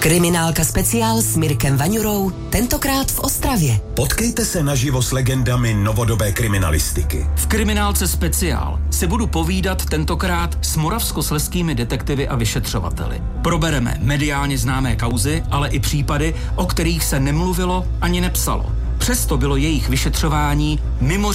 Kriminálka speciál s Mirkem Vaňurou, tentokrát v Ostravě. Potkejte se naživo s legendami novodobé kriminalistiky. V Kriminálce speciál se budu povídat tentokrát s moravskoslezskými detektivy a vyšetřovateli. Probereme mediálně známé kauzy, ale i případy, o kterých se nemluvilo ani nepsalo. Přesto bylo jejich vyšetřování mimo